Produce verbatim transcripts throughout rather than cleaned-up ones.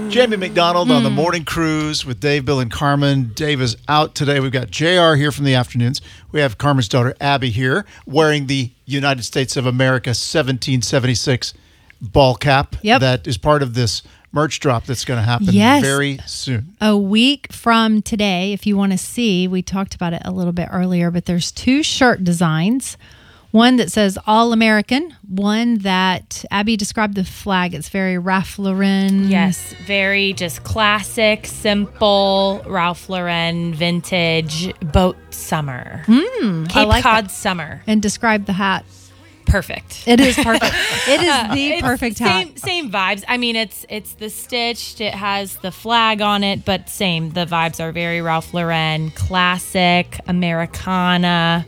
Jamie McDonald on the morning cruise with Dave, Bill, and Carmen. Dave is out today. We've got J R here from the afternoons. We have Carmen's daughter, Abby, here wearing the United States of America seventeen seventy-six ball cap. Yep. That is part of this merch drop that's going to happen Yes. very soon. A week from today, if you want to see, we talked about it a little bit earlier, but there's two shirt designs. One that says All American, one that Abby described the flag. It's very Ralph Lauren. Yes, very just classic, simple Ralph Lauren vintage boat summer. Mm, Cape I like Cod that. summer. And describe the hat. Perfect. It is perfect. It is the It's perfect hat. Same, same vibes. I mean, it's it's the stitched. It has the flag on it, but same. The vibes are very Ralph Lauren, classic, Americana,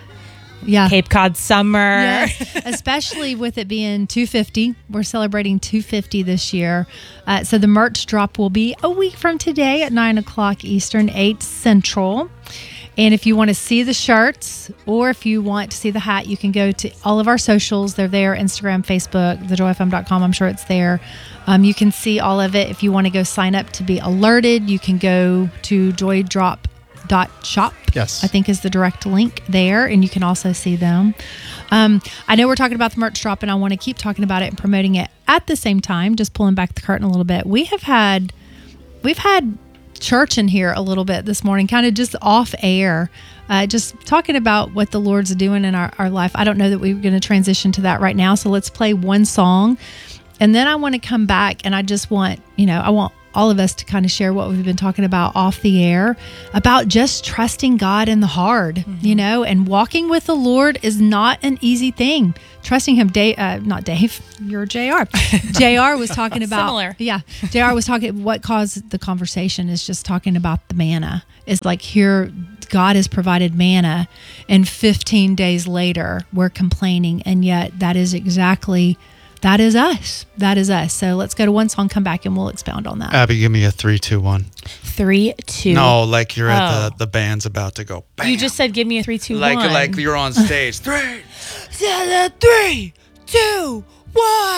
Yeah. Cape Cod summer. Yes, especially with it being two fifty. We're celebrating two fifty this year. Uh, so the merch drop will be a week from today at nine o'clock Eastern, eight Central. And if you want to see the shirts or if you want to see the hat, you can go to all of our socials. They're there, Instagram, Facebook, the joy f m dot com. I'm sure it's there. Um, you can see all of it. If you want to go sign up to be alerted, you can go to joy drop dot shop. Yes. I think is the direct link there, and you can also see them. Um, I know we're talking about the merch drop, and I want to keep talking about it and promoting it at the same time, just pulling back the curtain a little bit. We have had, we've had church in here a little bit this morning, kind of just off air, uh, just talking about what the Lord's doing in our, our life. I don't know that we're going to transition to that right now, so let's play one song, and then I want to come back, and I just want, you know, I want all of us to kind of share what we've been talking about off the air, about just trusting God in the hard, mm-hmm. you know, and walking with the Lord is not an easy thing. Trusting him, Dave, uh, not Dave, you're J R. J R was talking about, Similar. yeah, J R was talking, what caused the conversation is just talking about the manna. It's like here, God has provided manna, and fifteen days later, we're complaining, and yet that is exactly That is us. That is us. So let's go to one song, come back, and we'll expound on that. Abby, give me a three, two, one. Three, two. No, like you're at Oh. the, the band's about to go. Bam. You just said give me a three, two, like one. like you're on stage. Three, three, two, one.